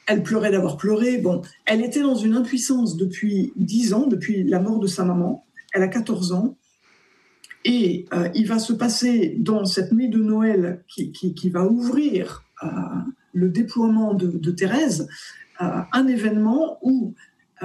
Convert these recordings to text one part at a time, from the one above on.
Elle pleurait d'avoir pleuré. Bon, elle était dans une impuissance depuis 10 ans, depuis la mort de sa maman. Elle a 14 ans. Et il va se passer dans cette nuit de Noël qui va ouvrir le déploiement de Thérèse, un événement où,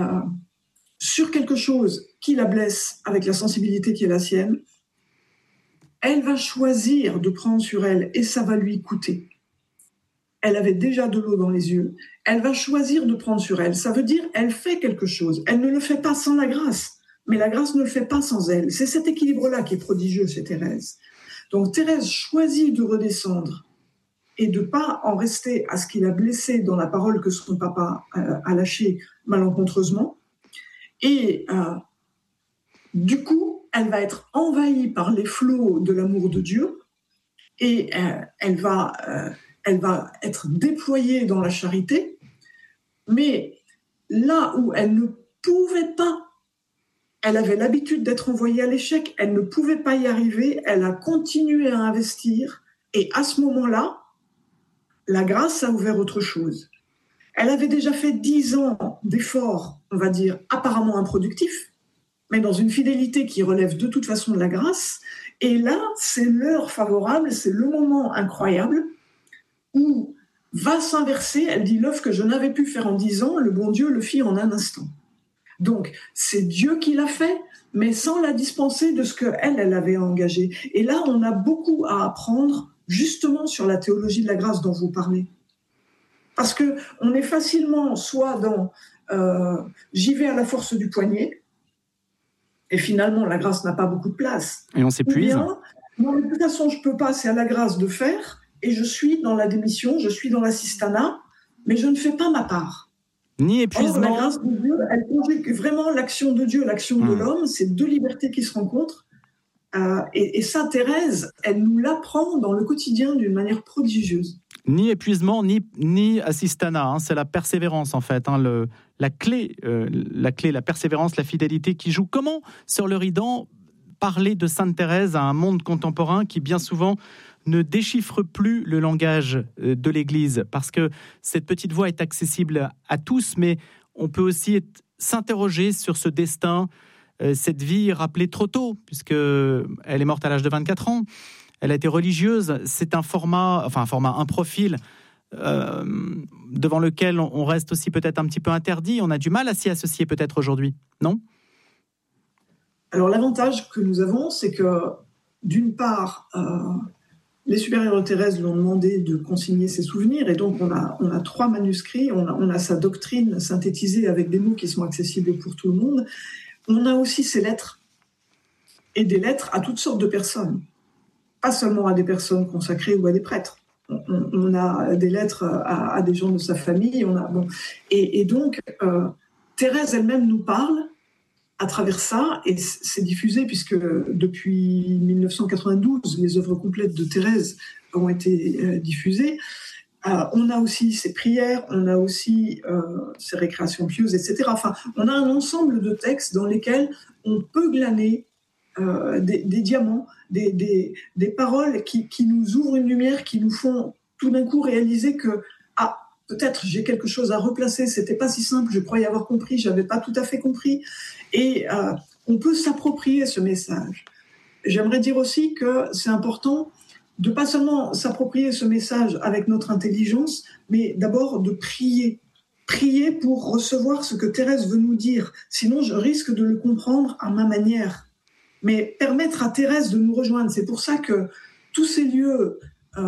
sur quelque chose qui la blesse avec la sensibilité qui est la sienne, elle va choisir de prendre sur elle et ça va lui coûter. Elle avait déjà de l'eau dans les yeux. Elle va choisir de prendre sur elle. Ça veut dire elle fait quelque chose. Elle ne le fait pas sans la grâce, mais la grâce ne le fait pas sans elle. C'est cet équilibre-là qui est prodigieux chez Thérèse. Donc Thérèse choisit de redescendre et de ne pas en rester à ce qu'il a blessé dans la parole que son papa a lâchée malencontreusement. Et du coup, elle va être envahie par les flots de l'amour de Dieu et elle va être déployée dans la charité, mais là où elle ne pouvait pas, elle avait l'habitude d'être envoyée à l'échec, elle ne pouvait pas y arriver, elle a continué à investir, et à ce moment-là, la grâce a ouvert autre chose. Elle avait déjà fait 10 ans d'efforts, on va dire, apparemment improductifs, mais dans une fidélité qui relève de toute façon de la grâce, et là, c'est l'heure favorable, c'est le moment incroyable, où va s'inverser, elle dit, l'œuvre que je n'avais pu faire en 10 ans, le bon Dieu le fit en un instant. Donc, c'est Dieu qui l'a fait, mais sans la dispenser de ce qu'elle avait engagé. Et là, on a beaucoup à apprendre, justement, sur la théologie de la grâce dont vous parlez. Parce qu'on est facilement soit dans j'y vais à la force du poignet, et finalement, la grâce n'a pas beaucoup de place. Et on s'épuise. Ou bien, non, de toute façon, je ne peux pas, c'est à la grâce de faire, et je suis dans la démission, je suis dans l'assistanat, mais je ne fais pas ma part. Ni épuisement. Or, la grâce de Dieu, elle conjugue vraiment l'action de Dieu, l'action de l'homme, c'est deux libertés qui se rencontrent. Et ça, Thérèse, elle nous l'apprend dans le quotidien d'une manière prodigieuse. Ni épuisement, ni assistanat, hein, c'est la persévérance en fait, hein, la clé, la persévérance, la fidélité qui joue. Comment, Sœur Le Ridan, parler de Sainte Thérèse à un monde contemporain qui bien souvent ne déchiffre plus le langage de l'Église, parce que cette petite voix est accessible à tous, mais on peut aussi s'interroger sur ce destin, cette vie rappelée trop tôt, puisqu'elle est morte à l'âge de 24 ans. Elle a été religieuse. C'est un profil devant lequel on reste aussi peut-être un petit peu interdit. On a du mal à s'y associer peut-être aujourd'hui, non ? Alors l'avantage que nous avons, c'est que d'une part, les supérieurs de Thérèse lui ont demandé de consigner ses souvenirs, et donc on a 3 manuscrits, on a sa doctrine synthétisée avec des mots qui sont accessibles pour tout le monde. On a aussi ses lettres, et des lettres à toutes sortes de personnes, pas seulement à des personnes consacrées ou à des prêtres. On a des lettres à des gens de sa famille, et donc Thérèse elle-même nous parle à travers ça, et c'est diffusé puisque depuis 1992, les œuvres complètes de Thérèse ont été diffusées. On a aussi ses prières, on a aussi ses récréations pieuses, etc. Enfin, on a un ensemble de textes dans lesquels on peut glaner des diamants, des paroles qui nous ouvrent une lumière, qui nous font tout d'un coup réaliser que peut-être j'ai quelque chose à replacer, c'était pas si simple, je croyais avoir compris, j'avais pas tout à fait compris. Et on peut s'approprier ce message. J'aimerais dire aussi que c'est important de pas seulement s'approprier ce message avec notre intelligence, mais d'abord de prier. Prier pour recevoir ce que Thérèse veut nous dire. Sinon, je risque de le comprendre à ma manière. Mais permettre à Thérèse de nous rejoindre, c'est pour ça que tous ces lieux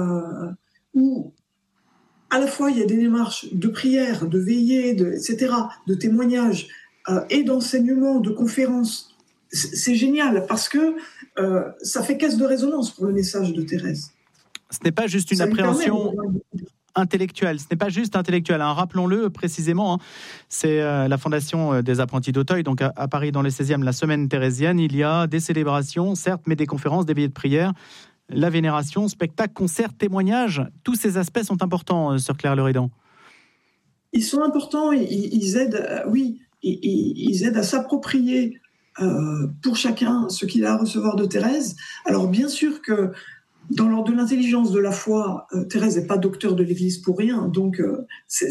où à la fois il y a des démarches de prière, de veillée, etc., de témoignages et d'enseignement, de conférences, c'est génial parce que ça fait caisse de résonance pour le message de Thérèse. Ce n'est pas juste une appréhension intellectuelle, ce n'est pas juste intellectuel, hein. Rappelons-le précisément, hein. C'est la Fondation des Apprentis d'Auteuil, donc à Paris dans le 16e, la semaine thérésienne. Il y a des célébrations, certes, mais des conférences, des veillées de prière, la vénération, spectacle, concert, témoignage. Tous ces aspects sont importants, Sœur Claire Le Ridan. Ils sont importants, ils aident, ils aident à s'approprier pour chacun ce qu'il a à recevoir de Thérèse. Alors bien sûr que dans l'ordre de l'intelligence, de la foi, Thérèse n'est pas docteur de l'Église pour rien, donc